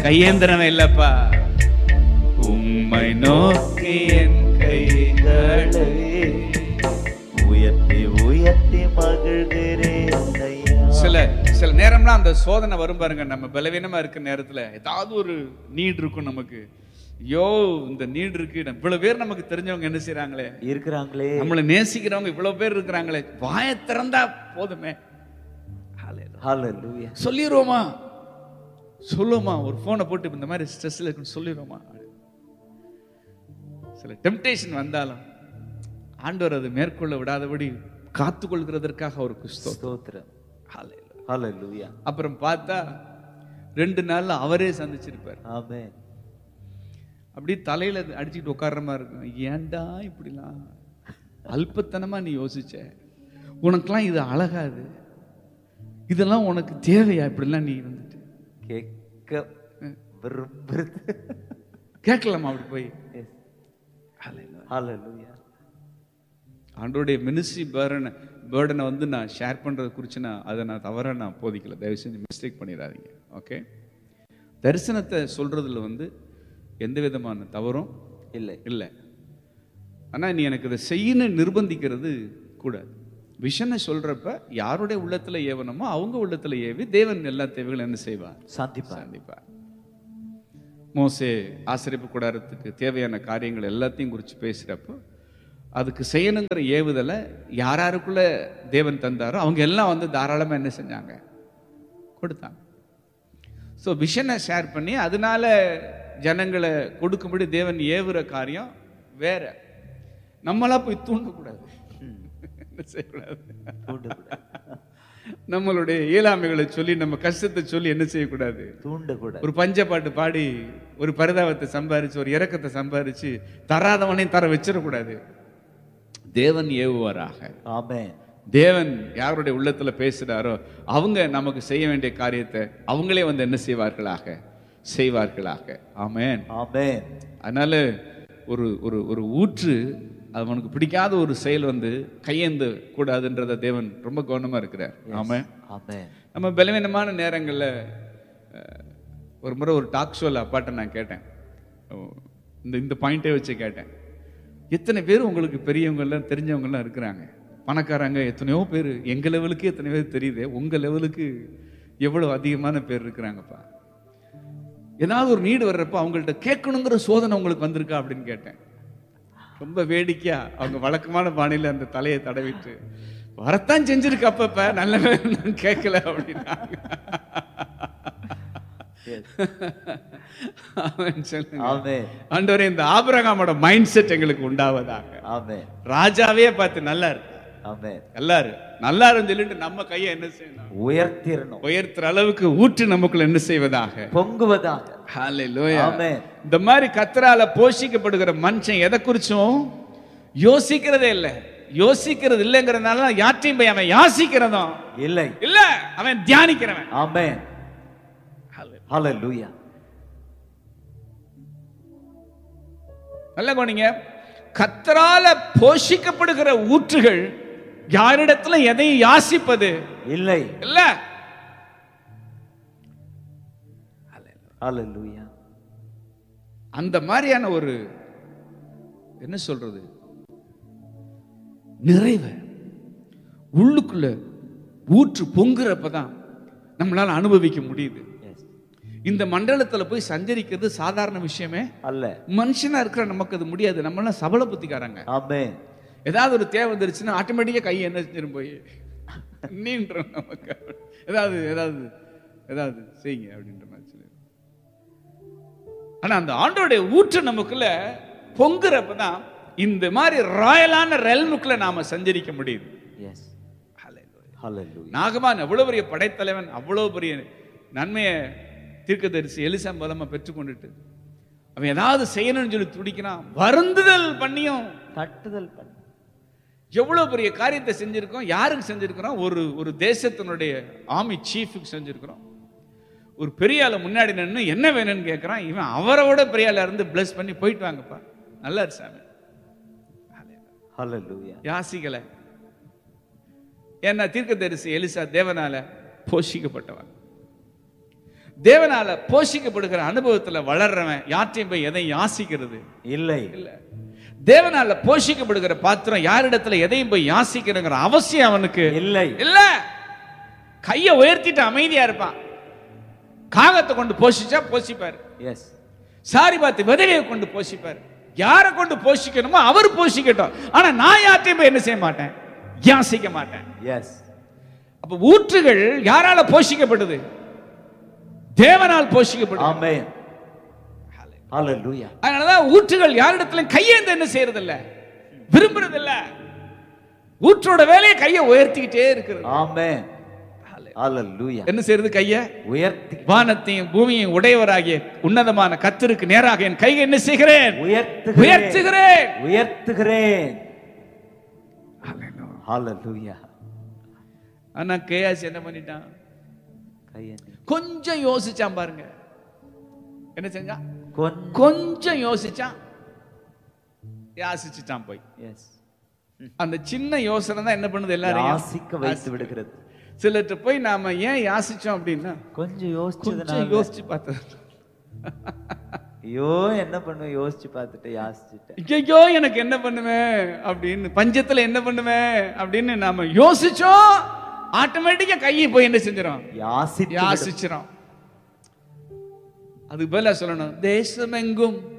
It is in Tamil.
கையேந்திரமே இல்லப்பா. உம்மை நோக்கி என் கைகளை உயர்த்தி உயர்த்தி மகிழ்கிறேன் ஐயா. சில நேரம்லாம் அந்த சோதனை வரும் பாருங்க. நம்ம பலவீனமா இருக்க நேரத்துல ஏதாவது ஒரு நீட் இருக்கும் நமக்கு. ஐயோ இந்த நீட் இருக்கு, இவ்வளவு பேர் நமக்கு தெரிஞ்சவங்க என்ன செய்யறாங்களே, இருக்கிறாங்களே, நம்மளை நேசிக்கிறவங்க இவ்வளவு பேர் இருக்கிறாங்களே, வாயை திறந்தா போதுமே, ஹல்லேலூயா சொல்லிடுவோமா, சொல்லுவோமா, ஒரு போனை போட்டு இந்த மாதிரி ஸ்ட்ரெஸ்ல இருக்குன்னு சொல்லிடுவோமா. சில டெம்டேஷன் வந்தாலும் ஆண்டவர் அதை மேற்கொள்ள விடாதபடி காத்து கொள்கிறதற்காக அவருக்கு ஸ்தோத்திரம். ஹல்லேலூயா. அப்புறம் பார்த்தா 2 நாள்ல அவரே சந்திச்சிருப்பார். ஆமென். அப்படி தலையில அடிச்சுட்டு உட்கார்ற மாதிரி இருக்கும். ஏன்டா இப்படிலாம் அல்பத்தனமா நீ யோசிச்ச, உனக்கெல்லாம் இது அழகாது, இதெல்லாம் உனக்கு தேவையா, இப்படிலாம் நீ வந்துட்டு கேட்கலாமா அப்படி போய். ஹல்லேலூயா. ஆண்டவருடைய மினிஸ்ட்ரி பேர்டனை வந்து நான் ஷேர் பண்றது குறித்து அதை நான் தவற நான் போதிக்கல, தயவு செஞ்சு மிஸ்டேக் பண்ணிடாதீங்க. ஓகே, தரிசனத்தை சொல்றதுல வந்து எந்த விதமான தவறும் இல்லை. ஆனா நீ எனக்கு இதை செய்யணும் நிர்பந்திக்கிறது கூடாது. விஷனை சொல்றப்ப யாருடைய உள்ளத்துல ஏவனமோ அவங்க உள்ளத்துல ஏவி தேவன் எல்லா தேவைகளும் என்ன செய்வார், சந்திப்பார். மோசே ஆசரிப்பு கூடாரத்துக்கு தேவையான காரியங்கள் எல்லாத்தையும் குறித்து பேசுறப்போ அதுக்கு செய்யணுங்கிற ஏவுதலை யாருக்குள்ள தேவன் தந்தாரோ அவங்க எல்லாம் வந்து தாராளமா என்ன செஞ்சாங்க, கொடுத்தாங்க. ஸோ விஷனை ஷேர் பண்ணி அதனால ஜனங்களை கொடுக்கும்படி தேவன் ஏவுற காரியம் வேற. நம்மளா போய் தூண்டக்கூடாது, என்ன செய்யக்கூடாது, நம்மளுடைய இயலாமைகளை சொல்லி நம்ம கஷ்டத்தை சொல்லி என்ன செய்யக்கூடாது, தூண்டக்கூடாது. ஒரு பஞ்சப்பாட்டு பாடி ஒரு பரிதாபத்தை சம்பாரிச்சு ஒரு இரக்கத்தை சம்பாரிச்சு தராதவனையும் தர வச்சிடக்கூடாது. தேவன் ஏவுவாராக. ஆமென். தேவன் யாருடைய உள்ளத்துல பேசுறாரோ அவங்க நமக்கு செய்ய வேண்டிய காரியத்தை அவங்களே வந்து என்ன செய்வார்களாக. ஆமென், ஆமென். அதனால ஒரு ஒரு ஒரு ஊற்று அவனுக்கு பிடிக்காத ஒரு செயல் வந்து கையேந்து கூடாதுன்றத தேவன் ரொம்ப கவனமா இருக்கிறார். ஆமென், ஆமென். நம்ம பலவீனமான நேரங்கள்ல ஒரு முறை ஒரு டாக் ஷோல அப்பாட்ட நான் கேட்டேன், இந்த பாயிண்டே வச்சு கேட்டேன், எத்தனை பேர் உங்களுக்கு பெரியவங்க எல்லாம் தெரிஞ்சவங்க எல்லாம் இருக்கிறாங்க, பணக்காரங்க எத்தனையோ பேர், எங்க லெவலுக்கு எத்தனை பேர் தெரியுது, உங்க லெவலுக்கு எவ்வளவு அதிகமான பேர் இருக்கிறாங்கப்பா. ஏதாவது ஒரு நீடு வர்றப்ப அவங்கள்ட்ட கேட்கணுங்கிற சோதனை உங்களுக்கு வந்திருக்கா அப்படின்னு கேட்டேன். ரொம்ப வேடிக்கையா அவங்க வழக்கமான பாணியில அந்த தலையை தடவிட்டு வரத்தான் செஞ்சிருக்கு அப்பப்ப, நல்ல நான் கேட்கல அப்படின்னாங்க. ஆண்டவரே இந்த ஆபிரகாமோட மைண்ட் செட் எங்களுக்கு உண்டாவதாக. ராஜாவே பார்த்து நல்லா இருக்கு, எல்லாரும் நல்லா இருந்து சொல்லிட்டு நம்ம கையை என்ன செய்யணும், உயர்த்துற அளவுக்கு ஊற்று நமக்குள்ள என்ன செய்வதாக, பொங்குவதாக. ஹல்லேலூயா. இந்த மாதிரி கர்த்தரால போஷிக்கப்படுகிற மனுஷன் எதை குறிச்சும் யோசிக்கிறதே இல்லை. யோசிக்கிறது இல்லைங்கிறதுனால யாற்றையும் போய் அவன் யாசிக்கிறதும் இல்ல, அவன் தியானிக்கிறவன். ஆமென், ஹல்லேலூயா. நல்ல கவனிங்க, கர்த்தரால போஷிக்கப்படுகிற ஊற்றுகள் யாரிடத்துல எதையும் யாசிப்பது இல்லை. ஹல்லேலூயா. அந்த மாதிரியான ஒரு என்ன சொல்றது நிறைவு உள்ளுக்குள்ள ஊற்று பொங்குறப்பதான் நம்மளால அனுபவிக்க முடியுது. இந்த மண்டலத்துல போய் சஞ்சரிக்கிறது சாதாரண விஷயமே அல்ல. மனுஷனா இருக்கிற நமக்கு அது முடியாது. நம்ம எல்லாம் சபல புத்திக்காரங்க. ஏதாவது ஒரு தேவை வந்துருச்சுன்னா ஆட்டோமேட்டிக்கா கை என்ன செஞ்சிடும் போய் நீன்ற நமக்கு ஏதாவது ஏதாவது ஏதாவது செய்யுங்க அப்படின்ற மாதிரி சொல்லி. ஆனா அந்த ஆண்டோடைய ஊற்று நமக்குள்ள பொங்குறப்பதான் இந்த மாதிரி ராயலான ரெல்முக்குள்ள நாம சஞ்சரிக்க முடியுது. நாகமான் அவ்வளவு பெரிய படைத்தலைவன், அவ்வளவு பெரிய நன்மையை தீர்க்கதரிசி எலிசா மூலமா பெற்றுக்கொண்டுட்டு அவன் ஏதாவது செய்யணும்னு சொல்லி துடிக்கிறான். வருந்துதல் பண்ணியும் தட்டுதல் பண்ணி எவ்வளவு பெரிய காரியத்தை செஞ்சிருக்கோம். யாருக்கு செஞ்சிருக்கிறோம்? ஒரு தேசத்தினுடைய ஆர்மி சீஃபுக்கு செஞ்சிருக்கிறோம். ஒரு பெரிய ஆளு முன்னாடி நின்று என்ன வேணும்னு கேட்கிறான். இவன் அவரோட பெரிய ஆளா இருந்து பிளஸ் பண்ணி போயிட்டு வாங்கப்பா, நல்லா இரு சாமி. ஹல்லேலூயா. யாசிக்கல. ஏன்னா தீர்க்கதரிசி எலிசா தேவனால போஷிக்கப்பட்டவன். தேவனால போஷிக்கப்படுகிற அனுபவத்துல வளர்றவன் யார்ட்டையும் போய் எதையும் யாசிக்கிறது இல்லை. இல்ல. தேவனால போஷிக்கப்படுகிற பாத்திரம் யாரிடத்துல எதையும் போய் யாசிக்கிறங்கிற அவசியம் அவனுக்கு இல்லை. இல்ல. கையை உயர்த்திட்டு அமைதியா இருப்பான். காகத்தை கொண்டு போஷிச்சா போஷிப்பாரு. எஸ். சாரி பார்த்து விதவையை கொண்டு போஷிப்பாரு. யாரை கொண்டு போஷிக்கணுமோ அவர் போஷிக்கட்டும். ஆனா நான் யார்ட்டையும் போய் என்ன செய்ய மாட்டேன், யாசிக்க மாட்டேன். எஸ். அப்ப ஊற்றுகள் யாரால போஷிக்கப்படுது? தேவனால் போஷிக்கப்படுது. ஆமென். ஹalleluya. அதனாலதான் ஊற்றுகள் யாரிடத்துல கையேந்து என்ன செய்யறது இல்ல, விரும்புறது இல்ல. ஊற்றோட வேலையை கையை உயர்த்திக்கிட்டே இருக்கிறது. ஆமென். ஹalleluya. என்ன செய்யறது? கையை உயர்த்தி வானத்தையும் பூமியையும் உடையவராகிய உன்னதமான கர்த்தருக்கு நேராக என் கையை என்ன செய்கிறேன்? உயர்த்துகிறேன். உயர்த்துகிறேன். ஹalleluya. ஆனா கேயாஸ் என்ன பண்ணிட்டான்? கொஞ்சம் யோசிச்சான் பாருங்க. என்ன செஞ்சா? கொஞ்சம் யோசிச்சான், யாசிச்சுட்டான் போய். அந்த சின்ன யோசனை தான் என்ன பண்ணுது? எல்லாரையும் யாசிக்க வைத்து விடுகிறது. சிலர்ட்ட போய் நாம ஏன் யாசிச்சோம் அப்படின்னா, கொஞ்சம் யோசிச்சு பார்த்தது. ஐயோ என்ன பண்ணுவேன் யோசிச்சு பார்த்துட்டு யாசிச்சுட்டேன். ஐயோ எனக்கு என்ன பண்ணுவேன் அப்படின்னு, பஞ்சத்துல என்ன பண்ணுவேன் அப்படின்னு நாம யோசிச்சோம். ஆட்டோமேட்டிக்கா கையை போய் என்ன செஞ்சிடும்? யாசிச்சிடும். அதுக்கு பதிலா சொல்லணும், தேசமெங்கும்